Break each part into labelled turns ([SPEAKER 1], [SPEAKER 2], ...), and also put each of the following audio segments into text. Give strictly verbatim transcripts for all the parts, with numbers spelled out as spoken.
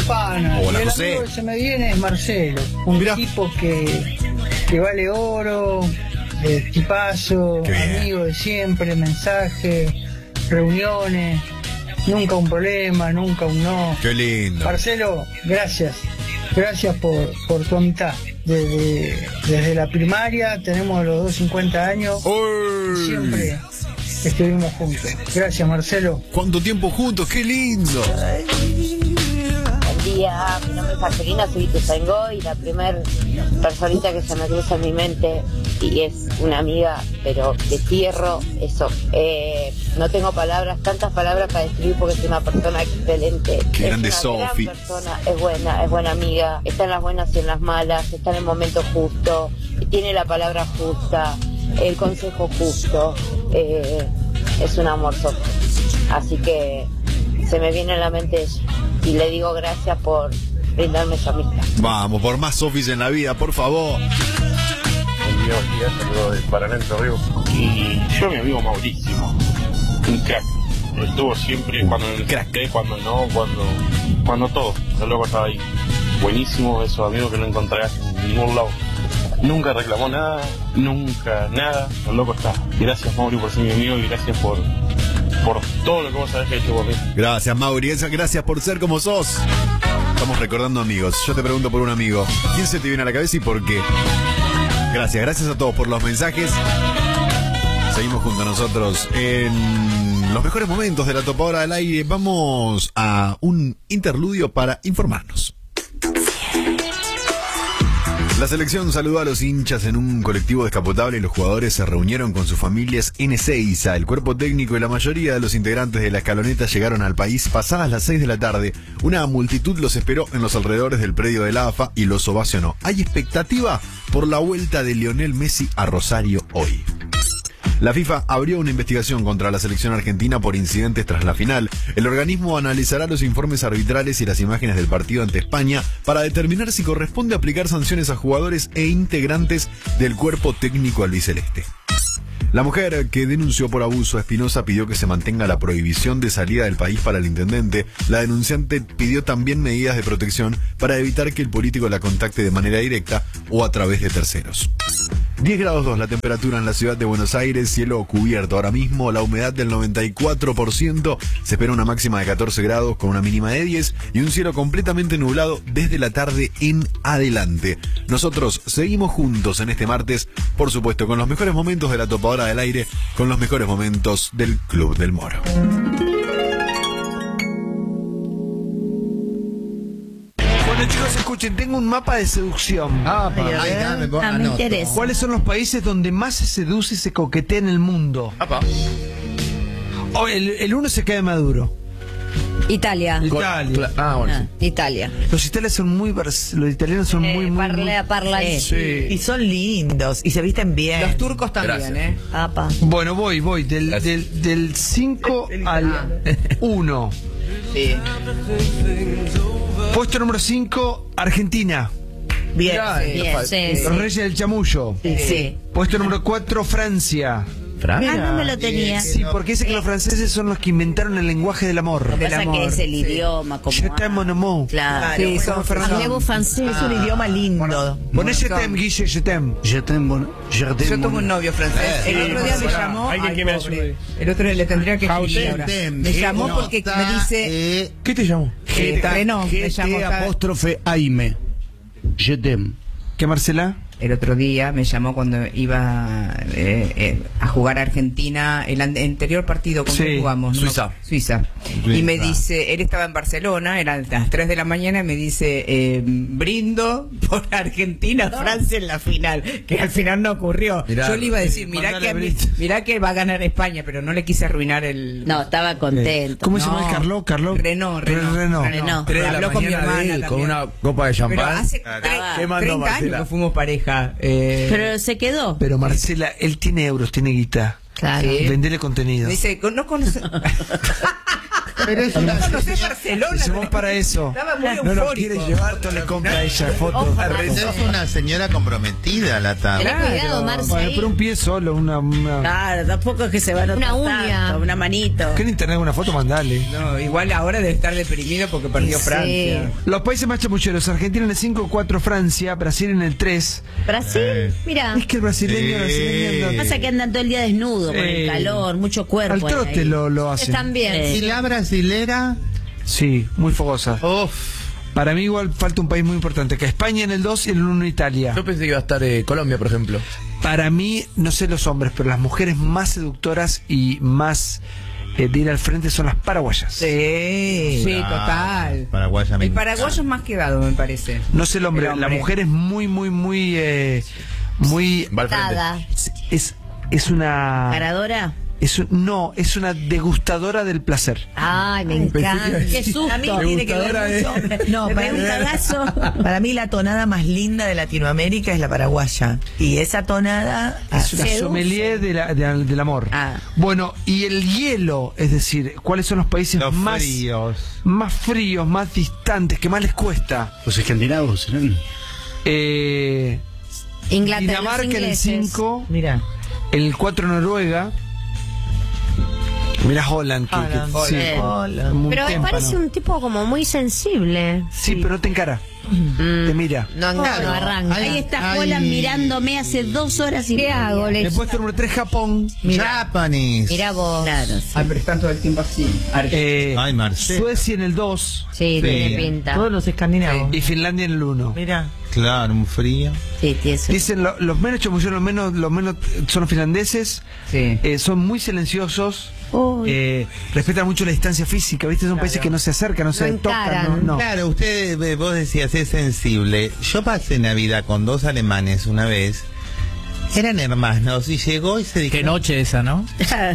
[SPEAKER 1] pana.
[SPEAKER 2] Hola,
[SPEAKER 1] y el
[SPEAKER 2] José.
[SPEAKER 1] amigo que se me viene es Marcelo, un
[SPEAKER 2] Mirá.
[SPEAKER 1] tipo que, que vale oro, eh, tipazo,
[SPEAKER 2] Qué bien.
[SPEAKER 1] amigo de siempre, mensaje, reuniones, nunca un problema, nunca un no.
[SPEAKER 2] Qué lindo.
[SPEAKER 1] Marcelo, gracias, gracias por, por tu amistad. Desde, desde la primaria tenemos los dos cincuenta años y
[SPEAKER 2] ¡Uy!
[SPEAKER 1] siempre estuvimos juntos. Gracias, Marcelo.
[SPEAKER 2] ¿Cuánto tiempo juntos? ¡Qué lindo!
[SPEAKER 3] Buen día, mi nombre es Angelina, soy Ituzaingó y la primer personita que se me cruza en mi mente y es una amiga, pero de fierro, eso. Eh, no tengo palabras, tantas palabras para describir porque es una persona excelente.
[SPEAKER 2] Qué
[SPEAKER 3] es
[SPEAKER 2] grande
[SPEAKER 3] una
[SPEAKER 2] Sofi.
[SPEAKER 3] gran persona, es buena, es buena amiga, está en las buenas y en las malas, está en el momento justo, tiene la palabra justa, el consejo justo. Eh, es un amor, Sofi. Así que se me viene a la mente ella y le digo gracias por brindarme su amistad.
[SPEAKER 2] Vamos, por más Sofis en la vida, por favor.
[SPEAKER 4] Buen día, buen día, saludo de Paraná, Entre Ríos. Y yo, mi amigo Mauricio, un crack. Estuvo siempre cuando el
[SPEAKER 2] Crack.
[SPEAKER 4] cuando no, cuando, cuando todo. El loco estaba ahí. Buenísimo, esos amigos que no encontrarás en ningún lado. Nunca reclamó nada, nunca nada. El loco está. Gracias, Mauri, por ser mi amigo y gracias por, por todo lo que vos sabés que he hecho por mí.
[SPEAKER 2] Gracias, Mauri. Esa- Gracias por ser como sos. Estamos recordando amigos. Yo te pregunto por un amigo. ¿Quién se te viene a la cabeza y por qué? Gracias, gracias a todos por los mensajes. Seguimos junto a nosotros en los mejores momentos de la topadora del aire. Vamos a un interludio para informarnos. La selección saludó a los hinchas en un colectivo descapotable y los jugadores se reunieron con sus familias en Ezeiza. El cuerpo técnico y la mayoría de los integrantes de la escaloneta llegaron al país pasadas las seis de la tarde. Una multitud los esperó en los alrededores del predio de la A F A y los ovacionó. Hay expectativa por la vuelta de Lionel Messi a Rosario hoy. La FIFA abrió una investigación contra la selección argentina por incidentes tras la final. El organismo analizará los informes arbitrales y las imágenes del partido ante España para determinar si corresponde aplicar sanciones a jugadores e integrantes del cuerpo técnico albiceleste. La mujer que denunció por abuso a Espinosa pidió que se mantenga la prohibición de salida del país para el intendente. La denunciante pidió también medidas de protección para evitar que el político la contacte de manera directa o a través de terceros. diez grados dos la temperatura en la ciudad de Buenos Aires, cielo cubierto ahora mismo, la humedad del noventa y cuatro por ciento, se espera una máxima de catorce grados con una mínima de diez y un cielo completamente nublado desde la tarde en adelante. Nosotros seguimos juntos en este martes, por supuesto, con los mejores momentos de la topadora del aire, con los mejores momentos del Club del Moro.
[SPEAKER 5] Bueno, chicos, escuchen, tengo un mapa de seducción.
[SPEAKER 6] Ah,
[SPEAKER 7] Ay, a
[SPEAKER 6] ahí
[SPEAKER 7] ver.
[SPEAKER 6] está, me pongo-
[SPEAKER 7] Ah, me
[SPEAKER 6] anoto.
[SPEAKER 7] interesa.
[SPEAKER 5] ¿Cuáles son los países donde más se seduce y se coquetea en el mundo?
[SPEAKER 6] Apa.
[SPEAKER 5] Oh, el, el uno se cae Maduro.
[SPEAKER 7] Italia.
[SPEAKER 5] Italia.
[SPEAKER 6] Ah, bueno,
[SPEAKER 7] Ah,
[SPEAKER 6] sí.
[SPEAKER 7] Italia.
[SPEAKER 5] Los italianos son muy vers- los italianos son muy,
[SPEAKER 7] Eh,
[SPEAKER 5] muy,
[SPEAKER 7] parla,
[SPEAKER 5] muy-
[SPEAKER 7] parla.
[SPEAKER 5] Sí.
[SPEAKER 8] Y son lindos y se visten bien.
[SPEAKER 9] Los turcos también,
[SPEAKER 6] Gracias.
[SPEAKER 9] ¿eh?
[SPEAKER 7] Apa.
[SPEAKER 5] Bueno, voy, voy del
[SPEAKER 6] Gracias.
[SPEAKER 5] del del cinco al uno.
[SPEAKER 9] Sí.
[SPEAKER 5] Puesto número cinco, Argentina.
[SPEAKER 8] Bien.
[SPEAKER 6] Mirá,
[SPEAKER 8] Sí.
[SPEAKER 7] Bien,
[SPEAKER 6] fa-
[SPEAKER 7] sí,
[SPEAKER 5] Los
[SPEAKER 7] sí.
[SPEAKER 5] Reyes del Chamullo.
[SPEAKER 7] Sí, sí.
[SPEAKER 5] Puesto número cuatro, Francia.
[SPEAKER 6] Fran.
[SPEAKER 7] Ah, no me lo tenía.
[SPEAKER 5] Sí, porque dice que los franceses son los que inventaron el lenguaje del amor.
[SPEAKER 7] Lo que
[SPEAKER 9] Del
[SPEAKER 7] pasa
[SPEAKER 9] amor,
[SPEAKER 7] que es el
[SPEAKER 9] sí.
[SPEAKER 7] idioma como.
[SPEAKER 5] Je t'aime, mon amour.
[SPEAKER 7] Claro.
[SPEAKER 8] Sí, son
[SPEAKER 7] Hablemos francés.
[SPEAKER 8] Es un idioma lindo.
[SPEAKER 5] Poné je t'aime, Guille, je t'aime.
[SPEAKER 6] Je t'aime, bon- je
[SPEAKER 9] Yo
[SPEAKER 6] t'aime,
[SPEAKER 9] tuve
[SPEAKER 6] bon-
[SPEAKER 9] un novio francés.
[SPEAKER 6] Eh,
[SPEAKER 9] El otro día me
[SPEAKER 4] pará,
[SPEAKER 9] llamó.
[SPEAKER 4] alguien
[SPEAKER 9] ay,
[SPEAKER 4] que me
[SPEAKER 9] pobre.
[SPEAKER 4] ayude.
[SPEAKER 9] El otro día le tendría que escribir ahora. Me llamó porque me dice.
[SPEAKER 6] Eh,
[SPEAKER 5] ¿Qué te llamo?
[SPEAKER 9] Eh, Renault, me llamó.
[SPEAKER 6] G T
[SPEAKER 9] ¿sabes?
[SPEAKER 6] apóstrofe Aime. Je t'aime.
[SPEAKER 5] ¿Qué, Marcela?
[SPEAKER 9] El otro día me llamó cuando iba eh, eh, a jugar a Argentina el an- anterior partido con
[SPEAKER 5] Sí,
[SPEAKER 9] que jugamos. ¿no?
[SPEAKER 6] Suiza.
[SPEAKER 9] Suiza. Y me dice, él estaba en Barcelona, eran las tres de la mañana, y me dice, eh, brindo por Argentina, Francia en la final, que al final no ocurrió.
[SPEAKER 6] Mirá.
[SPEAKER 9] Yo le iba a decir, mirá
[SPEAKER 5] Mandale
[SPEAKER 9] que, a mí-
[SPEAKER 5] brito.
[SPEAKER 9] mirá que va a ganar España, pero no le quise arruinar el...
[SPEAKER 7] No, estaba contento.
[SPEAKER 5] ¿Cómo se
[SPEAKER 9] No.
[SPEAKER 5] llama el Carlos? Carlos.
[SPEAKER 9] Renault, Renault.
[SPEAKER 5] Renault.
[SPEAKER 7] Renault.
[SPEAKER 6] Tres de la
[SPEAKER 9] Habló con mi
[SPEAKER 6] mañana
[SPEAKER 9] hermana
[SPEAKER 6] de él, con
[SPEAKER 9] también.
[SPEAKER 6] una copa de
[SPEAKER 9] Pero
[SPEAKER 6] champán.
[SPEAKER 9] hace
[SPEAKER 7] Claro.
[SPEAKER 9] tre-
[SPEAKER 6] ¿Qué mandó,
[SPEAKER 9] treinta años
[SPEAKER 6] Marcela?
[SPEAKER 9] que fuimos pareja. eh,
[SPEAKER 7] Pero se quedó.
[SPEAKER 5] Pero Marcela, él tiene euros, tiene guita.
[SPEAKER 7] Claro.
[SPEAKER 9] Sí.
[SPEAKER 5] Vendele contenido.
[SPEAKER 9] Me dice, no conoce.
[SPEAKER 10] Pero es una
[SPEAKER 9] No sé,
[SPEAKER 10] señora-
[SPEAKER 9] Barcelona.
[SPEAKER 5] Somos para eso.
[SPEAKER 9] Estaba muy
[SPEAKER 5] No nos
[SPEAKER 9] eufórico.
[SPEAKER 5] quiere llevar, todo le compra a ella fotos.
[SPEAKER 10] es una señora comprometida la tabla.
[SPEAKER 7] Ten cuidado, Marce.
[SPEAKER 5] Bueno,
[SPEAKER 7] ahí.
[SPEAKER 5] pero un pie solo, una. una...
[SPEAKER 8] Claro, tampoco es que se van a
[SPEAKER 7] Una
[SPEAKER 8] notar
[SPEAKER 7] uña.
[SPEAKER 8] tanto, una manito.
[SPEAKER 5] ¿Qué en internet una foto? Mandale.
[SPEAKER 9] No, igual ahora debe estar deprimido porque perdió
[SPEAKER 7] Sí.
[SPEAKER 9] Francia.
[SPEAKER 5] Los países más chapucheros: Argentina en el cinco, cuatro Francia, Brasil en el tres.
[SPEAKER 7] Brasil,
[SPEAKER 10] Eh.
[SPEAKER 7] mira.
[SPEAKER 5] Es que el brasileño,
[SPEAKER 10] Sí.
[SPEAKER 5] el brasileño anda-
[SPEAKER 8] Pasa que andan todo el día desnudo con
[SPEAKER 5] Eh,
[SPEAKER 8] el calor, mucho cuerpo.
[SPEAKER 5] al trote
[SPEAKER 8] ahí.
[SPEAKER 5] lo, lo hacen.
[SPEAKER 7] Están bien.
[SPEAKER 10] Y la brasilera,
[SPEAKER 5] Sí, muy fogosa.
[SPEAKER 10] uff.
[SPEAKER 5] Para mí igual falta un país muy importante, que España en el dos y en el uno Italia.
[SPEAKER 11] Yo pensé que iba a estar eh, Colombia, por ejemplo.
[SPEAKER 5] Para mí, no sé los hombres, pero las mujeres más seductoras y más eh, de ir al frente son las paraguayas.
[SPEAKER 8] Sí.
[SPEAKER 9] Sí, total.
[SPEAKER 10] Paraguaya me
[SPEAKER 9] El
[SPEAKER 10] encanta.
[SPEAKER 9] paraguayo es más quedado, me parece.
[SPEAKER 5] No sé el hombre,
[SPEAKER 9] El
[SPEAKER 5] la
[SPEAKER 9] hombre.
[SPEAKER 5] mujer es muy, muy, muy, eh, muy...
[SPEAKER 11] Va al frente.
[SPEAKER 7] Dada.
[SPEAKER 5] Es, es una...
[SPEAKER 8] ¿Paradora?
[SPEAKER 5] Es un- no, es una degustadora del placer.
[SPEAKER 7] Ay, me encanta. Qué susto.
[SPEAKER 8] A mí tiene que ver mucho. No,
[SPEAKER 7] Me
[SPEAKER 8] para
[SPEAKER 7] pegó un cagazo.
[SPEAKER 8] Para mí la tonada más linda de Latinoamérica es la paraguaya. Y esa tonada
[SPEAKER 5] Es una
[SPEAKER 7] seduce.
[SPEAKER 5] sommelier de la- de- del amor.
[SPEAKER 8] Ah.
[SPEAKER 5] Bueno, y el hielo, es decir, ¿cuáles son los países
[SPEAKER 10] Los
[SPEAKER 5] más
[SPEAKER 10] fríos.
[SPEAKER 5] más fríos, más distantes, que más les cuesta?
[SPEAKER 6] Los escandinavos serán.
[SPEAKER 5] Eh,
[SPEAKER 7] Inglaterra.
[SPEAKER 5] Dinamarca
[SPEAKER 7] los
[SPEAKER 5] en el
[SPEAKER 7] ingleses.
[SPEAKER 5] cinco,
[SPEAKER 8] Mira.
[SPEAKER 5] en el cuatro Noruega. Mira Holland, que, que-
[SPEAKER 8] Holland.
[SPEAKER 5] sí,
[SPEAKER 8] Holland.
[SPEAKER 5] como un
[SPEAKER 7] Pero me
[SPEAKER 5] témpano.
[SPEAKER 7] parece un tipo como muy sensible.
[SPEAKER 5] Sí, pero no te encara, te mira.
[SPEAKER 7] No, no,
[SPEAKER 10] Claro.
[SPEAKER 7] no arranca.
[SPEAKER 10] Ay,
[SPEAKER 8] Ahí está
[SPEAKER 10] Ay.
[SPEAKER 8] Holland mirándome hace dos horas y
[SPEAKER 7] ¿Qué
[SPEAKER 8] media.
[SPEAKER 7] hago? Le-
[SPEAKER 5] Después número tres, Japón.
[SPEAKER 10] Japanese.
[SPEAKER 7] Mirá vos.
[SPEAKER 8] Claro, sí.
[SPEAKER 9] Ay, pero están todo el tiempo así.
[SPEAKER 5] Eh,
[SPEAKER 10] Ay, Marcelo.
[SPEAKER 5] Suecia en el dos
[SPEAKER 7] Sí,
[SPEAKER 10] Sí.
[SPEAKER 7] tiene pinta.
[SPEAKER 8] Todos los escandinavos.
[SPEAKER 5] y Finlandia en el uno.
[SPEAKER 8] Mira.
[SPEAKER 10] Claro, un frío.
[SPEAKER 8] Sí, tiene su-
[SPEAKER 5] Dicen lo- los menos chamulleros, los menos, los menos son los finlandeses.
[SPEAKER 9] Sí.
[SPEAKER 5] Eh, son muy silenciosos.
[SPEAKER 7] Uy.
[SPEAKER 5] eh, respetan mucho la distancia física, ¿viste? Son países que no se acercan, no se tocan.
[SPEAKER 7] encaran.
[SPEAKER 5] No, no.
[SPEAKER 10] Claro, usted, eh, vos decías, es sensible. Yo pasé Navidad con dos alemanes una vez. Eran hermanos y llegó y se dijo...
[SPEAKER 11] Qué noche esa, ¿no?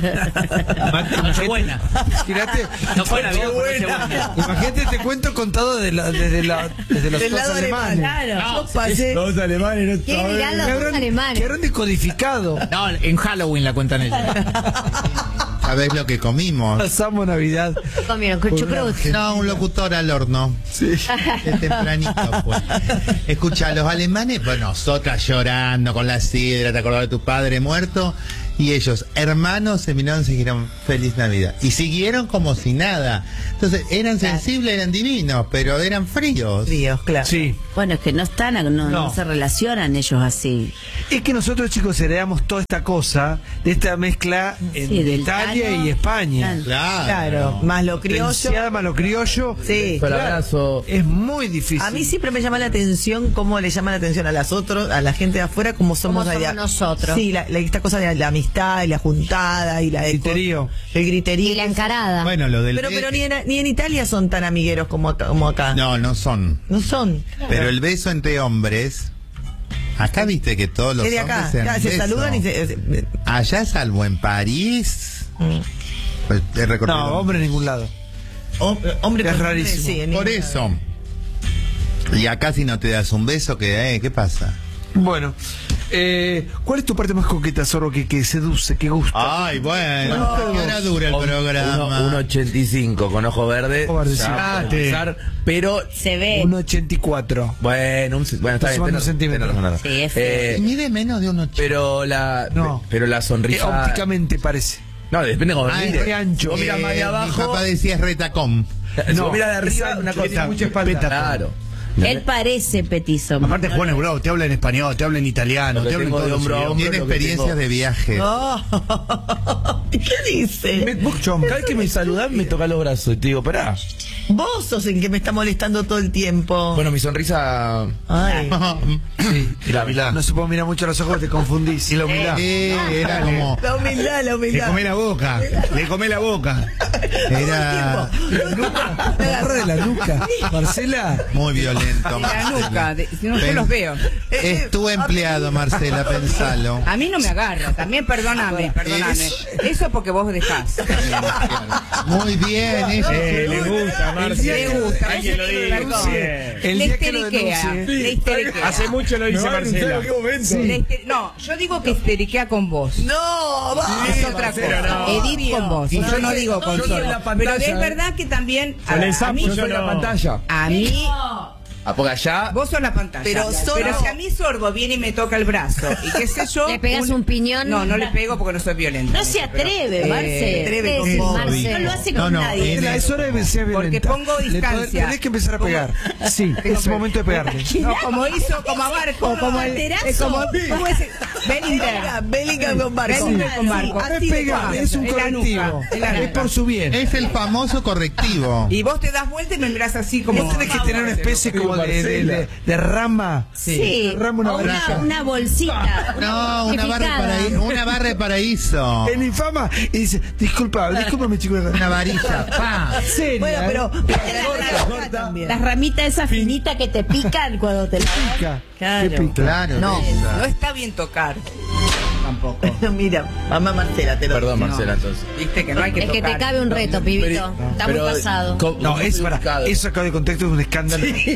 [SPEAKER 11] Nochebuena.
[SPEAKER 5] Imagínate,
[SPEAKER 11] No fue Navidad, fue Nochebuena.
[SPEAKER 5] imagínate, te cuento contado de la- desde, la, desde los
[SPEAKER 8] Del
[SPEAKER 5] dos
[SPEAKER 8] lado
[SPEAKER 5] alemanes.
[SPEAKER 8] Claro. Yo pasé.
[SPEAKER 5] Dos alemanes, no
[SPEAKER 7] ¿Qué dirán los dos
[SPEAKER 5] Quedaron-
[SPEAKER 7] alemanes?
[SPEAKER 5] Quedaron descodificados.
[SPEAKER 11] No, en Halloween la cuentan ellos.
[SPEAKER 10] ¿Sabés lo que comimos?
[SPEAKER 5] Pasamos Navidad.
[SPEAKER 7] ¿Qué comieron? Con chucrut.
[SPEAKER 10] No, un locutor al horno.
[SPEAKER 5] Sí.
[SPEAKER 10] De tempranito, pues. Escucha, los alemanes, pues nosotras llorando con la sidra, te acordás de tu padre muerto. Y ellos, hermanos, se miraron y se dijeron feliz Navidad. Y siguieron como si nada. Entonces, eran sensibles, eran divinos, pero eran fríos.
[SPEAKER 8] Fríos, claro.
[SPEAKER 5] Sí.
[SPEAKER 8] Bueno, es que no están, no, no
[SPEAKER 5] No.
[SPEAKER 8] se relacionan ellos así.
[SPEAKER 5] Es que nosotros, chicos, heredamos toda esta cosa de esta mezcla en
[SPEAKER 8] Sí, del
[SPEAKER 5] Italia
[SPEAKER 8] tano.
[SPEAKER 5] y España.
[SPEAKER 10] Claro.
[SPEAKER 8] Claro, más lo criollo.
[SPEAKER 5] Potenciada más lo criollo.
[SPEAKER 8] Sí.
[SPEAKER 11] Fue el abrazo.
[SPEAKER 5] Es muy difícil.
[SPEAKER 8] A mí siempre me llama la atención cómo le llama la atención a las otros, a la gente de afuera, como somos,
[SPEAKER 7] somos
[SPEAKER 8] allá.
[SPEAKER 7] nosotros.
[SPEAKER 8] Sí, la, la- esta cosa de la amistad y la juntada y la de
[SPEAKER 5] Griterío.
[SPEAKER 8] el griterío.
[SPEAKER 7] Y la encarada.
[SPEAKER 10] Bueno, lo del...
[SPEAKER 8] Pero, pero ni, en, ni en Italia son tan amigueros como acá. Como acá.
[SPEAKER 10] No, no son.
[SPEAKER 8] No son.
[SPEAKER 10] Pero el beso entre hombres... Acá viste que todos los
[SPEAKER 8] Es de acá.
[SPEAKER 10] hombres se dan
[SPEAKER 8] Acá se
[SPEAKER 10] beso.
[SPEAKER 8] saludan y se. se-
[SPEAKER 10] Allá, salvo en París...
[SPEAKER 8] mm.
[SPEAKER 10] Pues he recorrido...
[SPEAKER 5] No, hombre en ningún lado.
[SPEAKER 8] Hom- hombre
[SPEAKER 5] Es
[SPEAKER 8] con hombre,
[SPEAKER 5] rarísimo.
[SPEAKER 8] sí, en
[SPEAKER 10] Por
[SPEAKER 8] ningún
[SPEAKER 10] eso. Y acá si no te das un beso, ¿qué, eh, ¿qué pasa?
[SPEAKER 5] Bueno, eh, ¿cuál es tu parte más coqueta, Zorro, que, que seduce, que gusta?
[SPEAKER 10] Ay, bueno, ¿qué hora dura el programa?
[SPEAKER 11] Un ochenta y cinco con ojo verde.
[SPEAKER 5] Ojo verde,
[SPEAKER 11] ya
[SPEAKER 5] sí.
[SPEAKER 11] puede empezar, pero
[SPEAKER 7] Se ve.
[SPEAKER 5] Un ochenta y cuatro.
[SPEAKER 11] bueno, un, bueno, está
[SPEAKER 5] Está
[SPEAKER 11] bien.
[SPEAKER 5] sumando
[SPEAKER 11] tenés-
[SPEAKER 5] centímetros.
[SPEAKER 11] tenés razón.
[SPEAKER 7] Sí, es feo.
[SPEAKER 11] Eh,
[SPEAKER 10] Y mide menos de un ochenta.
[SPEAKER 11] pero la
[SPEAKER 5] No.
[SPEAKER 11] pero la
[SPEAKER 5] Eh,
[SPEAKER 11] sonrisa
[SPEAKER 5] ópticamente parece.
[SPEAKER 11] no, depende cómo
[SPEAKER 10] Ay,
[SPEAKER 11] mires.
[SPEAKER 5] re ancho.
[SPEAKER 11] Vos mirás más de
[SPEAKER 10] Mi
[SPEAKER 11] abajo.
[SPEAKER 10] papá decía es retacón.
[SPEAKER 11] Si
[SPEAKER 5] No,
[SPEAKER 11] vos mirás de arriba,
[SPEAKER 5] es
[SPEAKER 11] una
[SPEAKER 5] ancho,
[SPEAKER 11] cosa
[SPEAKER 5] tiene mucha espalda.
[SPEAKER 11] Claro.
[SPEAKER 8] Él parece petizo.
[SPEAKER 6] Aparte Juan es bravo, te habla en español, te habla en italiano,
[SPEAKER 11] Lo que
[SPEAKER 6] te habla en
[SPEAKER 11] tengo
[SPEAKER 6] todos
[SPEAKER 11] de
[SPEAKER 6] los
[SPEAKER 11] hombro a
[SPEAKER 6] idiomas.
[SPEAKER 11] hombro.
[SPEAKER 10] Tiene
[SPEAKER 11] lo que
[SPEAKER 10] experiencias
[SPEAKER 11] tengo.
[SPEAKER 10] de viaje.
[SPEAKER 8] Oh. ¿Qué dice?
[SPEAKER 11] Cada vez que me saludás me toca los brazos y te digo, pará.
[SPEAKER 8] Vos sos el que me está molestando todo el tiempo.
[SPEAKER 11] Bueno, mi sonrisa.
[SPEAKER 8] Ay.
[SPEAKER 5] Sí.
[SPEAKER 11] La humildad.
[SPEAKER 5] No se puede mirar mucho a los ojos, te confundís.
[SPEAKER 6] Y la humildad.
[SPEAKER 10] Eh, era como...
[SPEAKER 8] La humildad, la
[SPEAKER 6] Le
[SPEAKER 8] humildad.
[SPEAKER 6] comé la boca, le comé la boca.
[SPEAKER 10] Era
[SPEAKER 5] Me agarra de la nuca. Marcela.
[SPEAKER 10] muy violento.
[SPEAKER 9] En la
[SPEAKER 10] Marcela.
[SPEAKER 9] nuca. de- si no, yo
[SPEAKER 10] Pen-
[SPEAKER 9] los veo.
[SPEAKER 10] Es tu empleado, Marcela, pensalo.
[SPEAKER 9] A mí no me agarra. También perdóname, perdóname. Eso porque vos dejás.
[SPEAKER 10] Muy bien, ella.
[SPEAKER 6] Eh, le gusta,
[SPEAKER 5] día
[SPEAKER 9] Le
[SPEAKER 5] que lo-
[SPEAKER 9] gusta,
[SPEAKER 5] el día
[SPEAKER 9] le
[SPEAKER 5] que lo
[SPEAKER 9] gusta.
[SPEAKER 5] denuncie, el
[SPEAKER 9] Le
[SPEAKER 5] día que lo
[SPEAKER 9] histeriquea,
[SPEAKER 5] denuncie.
[SPEAKER 9] le histeriquea.
[SPEAKER 12] Hace mucho lo dice Marcela.
[SPEAKER 9] Le hister- No, yo digo que histeriquea con vos.
[SPEAKER 8] No, va.
[SPEAKER 9] Es otra
[SPEAKER 12] Marcela,
[SPEAKER 9] cosa.
[SPEAKER 12] no.
[SPEAKER 9] Edith con vos. Yo no digo con
[SPEAKER 11] Yo soy
[SPEAKER 9] Sorbo.
[SPEAKER 11] la pantalla,
[SPEAKER 9] Pero es
[SPEAKER 11] eh.
[SPEAKER 9] verdad que también a,
[SPEAKER 12] Con el
[SPEAKER 9] a
[SPEAKER 12] sapo
[SPEAKER 9] mí
[SPEAKER 11] Yo soy la
[SPEAKER 12] no.
[SPEAKER 11] pantalla.
[SPEAKER 9] a mí
[SPEAKER 11] Ah, porque allá.
[SPEAKER 9] vos sos la pantalla.
[SPEAKER 8] Pero Sorbo-
[SPEAKER 9] Pero si a mí Sorbo viene y me toca el brazo y qué sé yo.
[SPEAKER 7] ¿Le pegas un piñón?
[SPEAKER 9] No, no le pego porque no soy violenta.
[SPEAKER 7] No se atreve,
[SPEAKER 9] Eh,
[SPEAKER 7] Marce.
[SPEAKER 8] atreve con
[SPEAKER 7] Sí,
[SPEAKER 8] vos.
[SPEAKER 7] Marce. No lo hace con
[SPEAKER 10] No, no,
[SPEAKER 7] nadie.
[SPEAKER 10] en-
[SPEAKER 5] Es hora de vencer
[SPEAKER 9] Porque
[SPEAKER 5] violenta.
[SPEAKER 9] pongo
[SPEAKER 5] Le
[SPEAKER 9] distancia.
[SPEAKER 5] tenés que empezar a
[SPEAKER 9] Pongo-
[SPEAKER 5] pegar. Sí, es momento de pegarle.
[SPEAKER 9] No, como hizo, como a Barco, como el. Es como. ¿Cómo es? Bellinger.
[SPEAKER 8] Bellingham con Barco.
[SPEAKER 9] Bellinger con Barco.
[SPEAKER 5] No es
[SPEAKER 9] Así de
[SPEAKER 5] pegar,
[SPEAKER 9] fácil.
[SPEAKER 5] es un
[SPEAKER 9] En la
[SPEAKER 5] correctivo.
[SPEAKER 9] nuca, en la
[SPEAKER 5] Es
[SPEAKER 9] nuca.
[SPEAKER 5] por su bien.
[SPEAKER 10] Es el famoso correctivo.
[SPEAKER 9] Y vos te das vuelta y me mirás así como.
[SPEAKER 5] Vos tenés que tener una especie como de, de, de, de rama.
[SPEAKER 7] Sí,
[SPEAKER 5] Rama una
[SPEAKER 7] o una,
[SPEAKER 5] varilla.
[SPEAKER 7] una bolsita.
[SPEAKER 10] No, una barra, de
[SPEAKER 7] Purificada.
[SPEAKER 10] paraíso, una barra de paraíso.
[SPEAKER 5] El infama y dice, disculpa, discúlpame chico.
[SPEAKER 10] Una varilla. Pa.
[SPEAKER 5] Seria,
[SPEAKER 8] Bueno,
[SPEAKER 5] ¿eh?
[SPEAKER 8] pero
[SPEAKER 7] Las ramitas esas finitas que te pican cuando te la
[SPEAKER 5] Pica.
[SPEAKER 8] Claro.
[SPEAKER 5] ¿Qué pica?
[SPEAKER 10] Claro.
[SPEAKER 9] No,
[SPEAKER 10] esa.
[SPEAKER 9] no está bien tocar. Tampoco.
[SPEAKER 8] Mira, mamá Marcela, te lo
[SPEAKER 11] Perdón,
[SPEAKER 8] digo.
[SPEAKER 11] Marcela, entonces.
[SPEAKER 9] Viste que no hay que
[SPEAKER 7] Es que
[SPEAKER 9] tocar.
[SPEAKER 7] te cabe un reto, pibito.
[SPEAKER 11] Pero-
[SPEAKER 7] Está
[SPEAKER 11] pero-
[SPEAKER 7] muy pasado.
[SPEAKER 11] co-
[SPEAKER 5] No,
[SPEAKER 11] muy
[SPEAKER 5] es para.
[SPEAKER 11] ubicado.
[SPEAKER 5] Eso sacado de contexto es un escándalo.
[SPEAKER 10] Sí.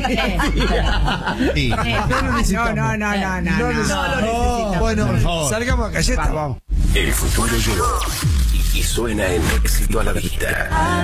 [SPEAKER 5] No lo necesitamos.
[SPEAKER 9] No, no, no, no, no, no.
[SPEAKER 5] lo necesitamos. Bueno,
[SPEAKER 10] Por favor.
[SPEAKER 5] salgamos acá, ya está, vamos.
[SPEAKER 13] El futuro llegó y, y suena en Éxito a la Vista.